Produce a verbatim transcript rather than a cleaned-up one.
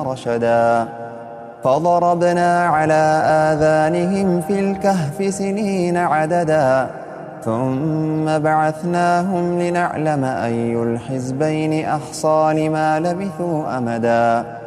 رشدا فضربنا على آذانهم في الكهف سنين عددا ثم بعثناهم لنعلم أي الحزبين أحصى لما لبثوا أمدا